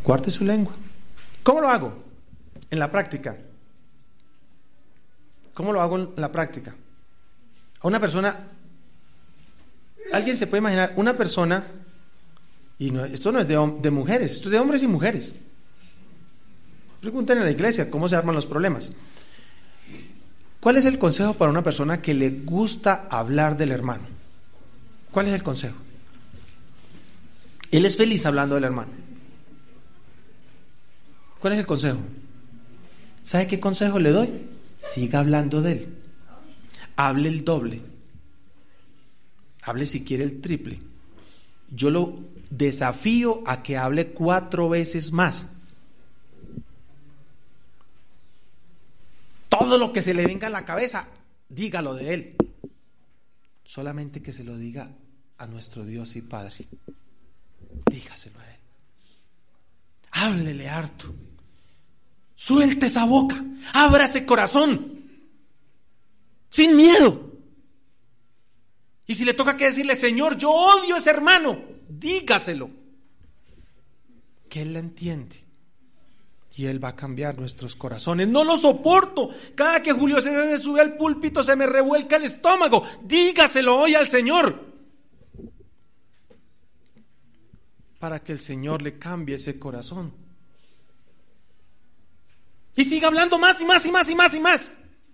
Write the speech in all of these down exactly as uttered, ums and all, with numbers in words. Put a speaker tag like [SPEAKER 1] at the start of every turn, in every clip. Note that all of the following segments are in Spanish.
[SPEAKER 1] guarde su lengua. ¿Cómo lo hago? En la práctica. ¿Cómo lo hago en la práctica? A una persona, alguien se puede imaginar, una persona, y no, esto no es de, de mujeres, esto es de hombres y mujeres. Pregunten en la iglesia cómo se arman los problemas. ¿Cuál es el consejo para una persona que le gusta hablar del hermano? ¿Cuál es el consejo? Él es feliz hablando del hermano. ¿Cuál es el consejo? ¿Sabe qué consejo le doy? Siga hablando de él. Hable el doble. Hable si quiere el triple. Yo lo desafío a que hable cuatro veces más. Todo lo que se le venga a la cabeza, dígalo de él. Solamente que se lo diga a nuestro Dios y Padre. Dígaselo a él. Háblele harto. Suelte esa boca. Abra ese corazón. Sin miedo. Y si le toca que decirle, Señor, yo odio a ese hermano, dígaselo. Que él la entiende. Y él va a cambiar nuestros corazones. No lo soporto. Cada que Julio César se sube al púlpito se me revuelca el estómago. Dígaselo hoy al Señor. Para que el Señor le cambie ese corazón. Y siga hablando más y más y más y más y más.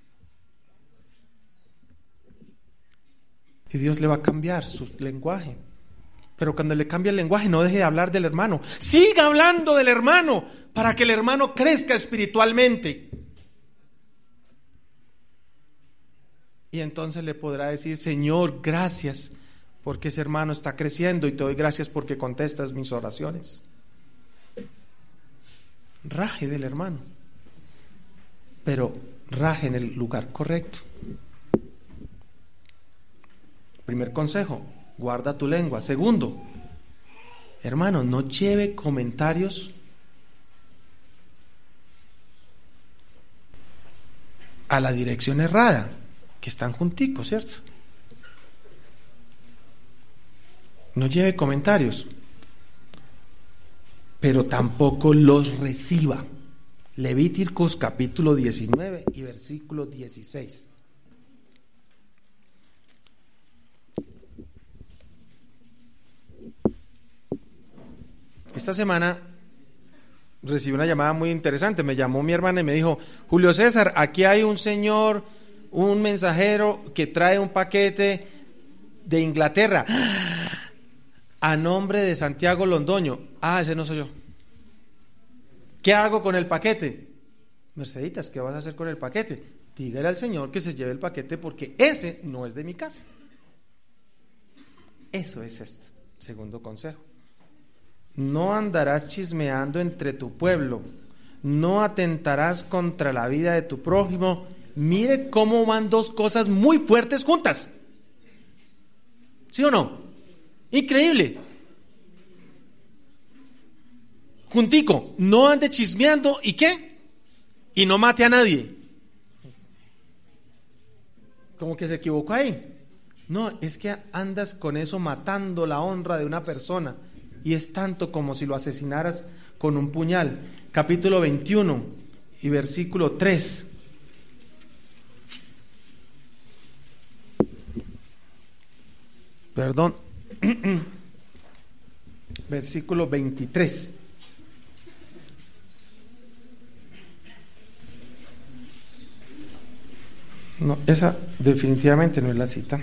[SPEAKER 1] Y Dios le va a cambiar su lenguaje. Pero cuando le cambie el lenguaje, no deje de hablar del hermano. Siga hablando del hermano para que el hermano crezca espiritualmente. Y entonces le podrá decir, Señor, gracias porque ese hermano está creciendo y te doy gracias porque contestas mis oraciones. Raje del hermano, pero raje en el lugar correcto. Primer consejo, guarda tu lengua. Segundo, hermano, no lleve comentarios a la dirección errada, que están junticos, ¿cierto? No lleve comentarios, pero tampoco los reciba. Levíticos capítulo diecinueve y versículo dieciséis. Esta semana recibí una llamada muy interesante. Me llamó mi hermana y me dijo, Julio César, aquí hay un señor, un mensajero que trae un paquete de Inglaterra a nombre de Santiago Londoño. Ah, ese no soy yo. ¿Qué hago con el paquete? Merceditas, ¿qué vas a hacer con el paquete? Dígale al Señor que se lleve el paquete porque ese no es de mi casa. Eso es esto. Segundo consejo. No andarás chismeando entre tu pueblo, no atentarás contra la vida de tu prójimo. Mire cómo van dos cosas muy fuertes juntas. ¿Sí o no? Increíble. Juntico, no ande chismeando, ¿y qué? Y no mate a nadie. Como que se equivocó ahí. No, es que andas con eso matando la honra de una persona. Y es tanto como si lo asesinaras con un puñal. Capítulo veintiuno y versículo tres. Perdón. Versículo veintitrés. No, esa definitivamente no es la cita.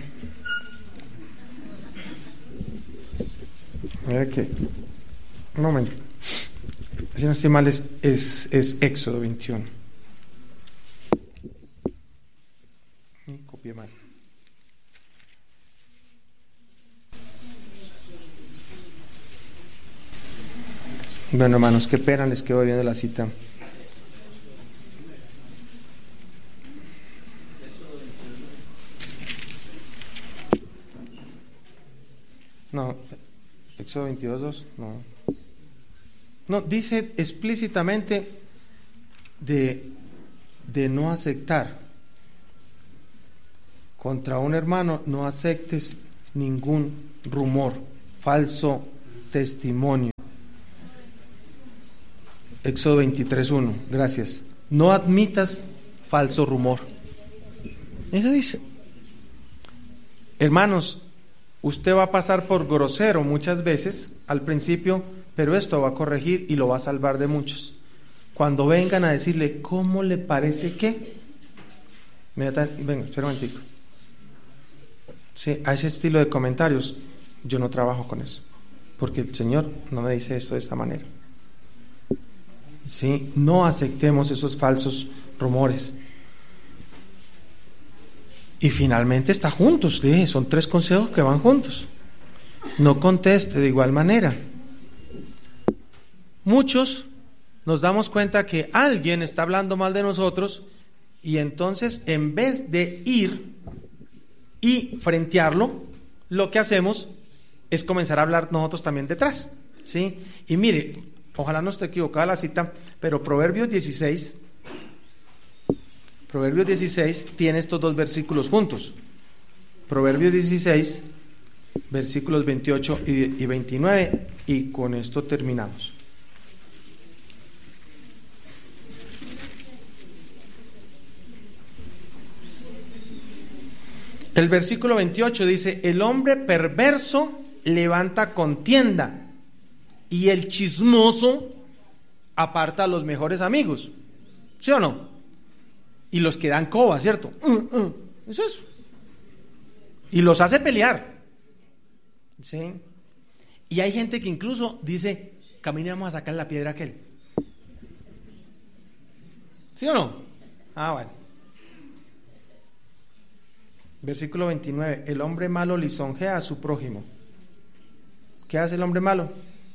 [SPEAKER 1] Mira que, un momento, si no estoy mal es, es, es Éxodo veintiuno. Copié mal. Bueno, hermanos, qué pena, les quedo viendo la cita. No, Éxodo veintidós, dos, no. No, dice explícitamente de, de no aceptar. Contra un hermano no aceptes ningún rumor, falso testimonio. Éxodo veintitrés uno, gracias. No admitas falso rumor. Eso dice. Hermanos, usted va a pasar por grosero muchas veces al principio, pero esto va a corregir y lo va a salvar de muchos. Cuando vengan a decirle, ¿cómo le parece que? Venga, espera un momentico. Sí, a ese estilo de comentarios yo no trabajo con eso, porque el Señor no me dice esto de esta manera. Sí, no aceptemos esos falsos rumores. Y finalmente está juntos, dije, son tres consejos que van juntos. No conteste de igual manera. Muchos nos damos cuenta que alguien está hablando mal de nosotros y entonces en vez de ir y frentearlo, lo que hacemos es comenzar a hablar nosotros también detrás, ¿sí? Y mire, ojalá no esté equivocada la cita, pero Proverbios dieciséis, Proverbios dieciséis tiene estos dos versículos juntos. Proverbios dieciséis, versículos veintiocho y veintinueve, y con esto terminamos. El versículo veintiocho dice: el hombre perverso levanta contienda y el chismoso aparta a los mejores amigos. ¿Sí o no? Y los que dan coba, ¿cierto? Uh, uh, es eso. Y los hace pelear. ¿Sí? Y hay gente que incluso dice: caminemos a sacar la piedra a aquel. ¿Sí o no? Ah, bueno. Versículo veintinueve: el hombre malo lisonjea a su prójimo. ¿Qué hace el hombre malo?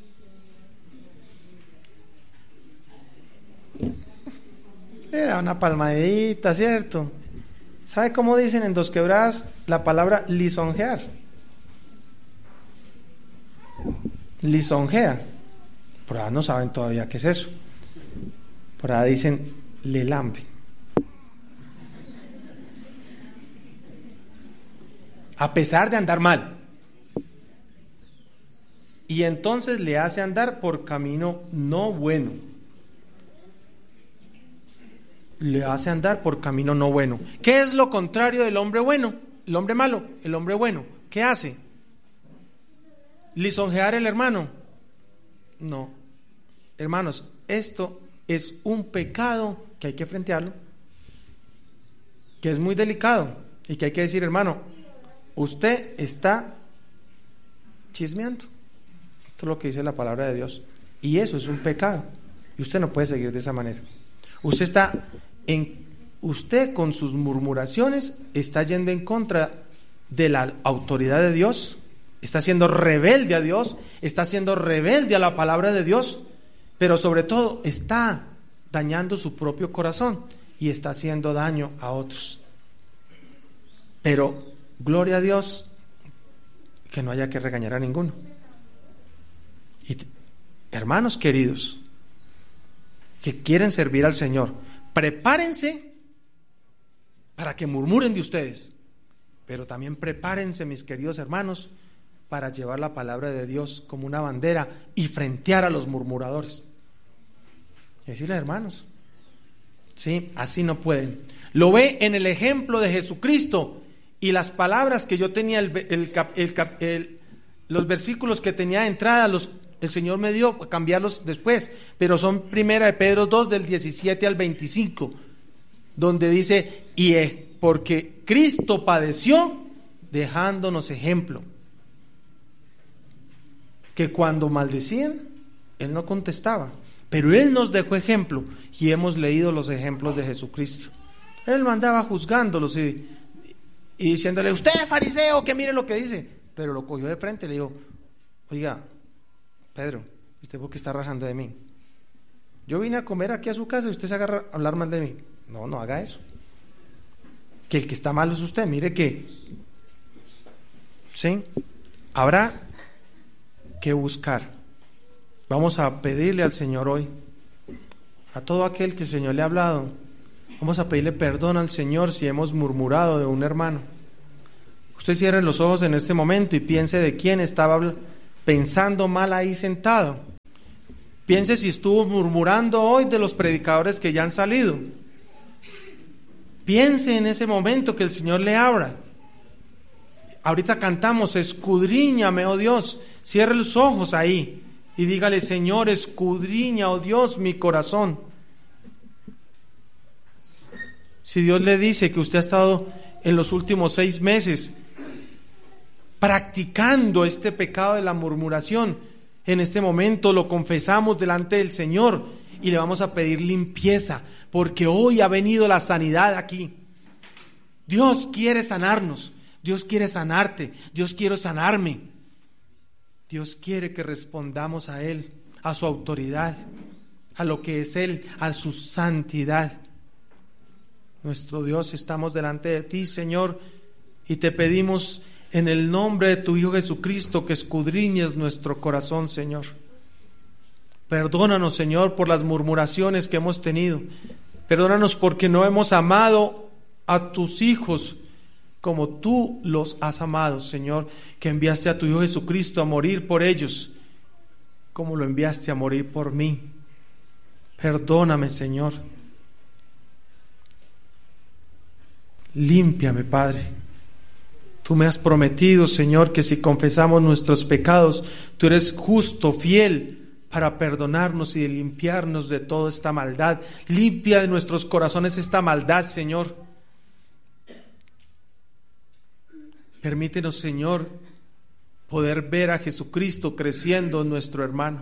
[SPEAKER 1] Le da una palmadita, ¿cierto? ¿Sabe cómo dicen en Dos Quebradas la palabra lisonjear? Lisonjea. Por ahí no saben todavía qué es eso. Por ahí dicen le lambe. A pesar de andar mal. Y entonces le hace andar por camino no bueno. Le hace andar por camino no bueno. ¿Qué es lo contrario del hombre bueno? El hombre malo, el hombre bueno. ¿Qué hace? ¿Lisonjear al hermano? No. Hermanos, esto es un pecado que hay que frentearlo, que es muy delicado y que hay que decir: hermano, usted está chismeando. Esto es lo que dice la palabra de Dios. Y eso es un pecado. Y usted no puede seguir de esa manera. Usted está en, usted con sus murmuraciones está yendo en contra de la autoridad de Dios, está siendo rebelde a Dios, está siendo rebelde a la palabra de Dios, pero sobre todo está dañando su propio corazón y está haciendo daño a otros. Pero gloria a Dios que no haya que regañar a ninguno. Y hermanos queridos que quieren servir al Señor, prepárense para que murmuren de ustedes, pero también prepárense, mis queridos hermanos, para llevar la palabra de Dios como una bandera y frentear a los murmuradores. Y decirles: hermanos, sí, así no pueden. Lo ve en el ejemplo de Jesucristo y las palabras que yo tenía, el, el, el, el, los versículos que tenía de entrada, los el Señor me dio a cambiarlos después, pero son primera de Pedro dos del diecisiete al veinticinco, donde dice: y es porque Cristo padeció dejándonos ejemplo, que cuando maldecían Él no contestaba, pero Él nos dejó ejemplo, y hemos leído los ejemplos de Jesucristo. Él no andaba juzgándolos y, y diciéndole: usted fariseo, que mire lo que dice, pero lo cogió de frente y le dijo: oiga, Pedro, ¿usted por qué está rajando de mí? Yo vine a comer aquí a su casa y usted se agarra a hablar mal de mí. No, no haga eso. Que el que está mal es usted. Mire que, ¿sí? Habrá que buscar. Vamos a pedirle al Señor hoy, a todo aquel que el Señor le ha hablado, vamos a pedirle perdón al Señor si hemos murmurado de un hermano. Usted cierre los ojos en este momento y piense de quién estaba hablando, pensando mal ahí sentado. Piense si estuvo murmurando hoy de los predicadores que ya han salido. Piense en ese momento que el Señor le abra. Ahorita cantamos, escudriñame, oh Dios. Cierre los ojos ahí y dígale, Señor, escudriña, oh Dios, mi corazón. Si Dios le dice que usted ha estado en los últimos seis meses practicando este pecado de la murmuración, en este momento lo confesamos delante del Señor y le vamos a pedir limpieza, porque hoy ha venido la sanidad aquí. Dios quiere sanarnos, Dios quiere sanarte, Dios quiere sanarme. Dios quiere que respondamos a Él, a su autoridad, a lo que es Él, a su santidad. Nuestro Dios, estamos delante de ti, Señor, y te pedimos en el nombre de tu Hijo Jesucristo que escudriñes nuestro corazón, Señor. Perdónanos, Señor, por las murmuraciones que hemos tenido. Perdónanos porque no hemos amado a tus hijos como tú los has amado, Señor, que enviaste a tu Hijo Jesucristo a morir por ellos, como lo enviaste a morir por mí. Perdóname, Señor. Límpiame, Padre. Tú me has prometido, Señor, que si confesamos nuestros pecados, tú eres justo, fiel, para perdonarnos y limpiarnos de toda esta maldad. Limpia de nuestros corazones esta maldad, Señor. Permítenos, Señor, poder ver a Jesucristo creciendo en nuestro hermano.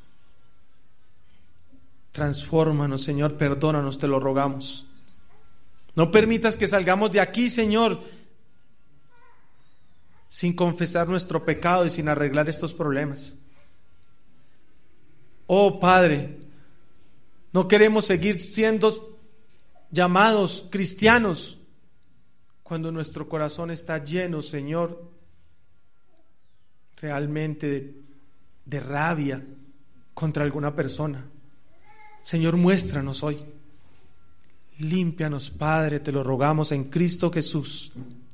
[SPEAKER 1] Transfórmanos, Señor, perdónanos, te lo rogamos. No permitas que salgamos de aquí, Señor, sin confesar nuestro pecado y sin arreglar estos problemas. Oh Padre, no queremos seguir siendo llamados cristianos cuando nuestro corazón está lleno, Señor, realmente de, de rabia contra alguna persona. Señor, muéstranos hoy. Límpianos, Padre, te lo rogamos en Cristo Jesús.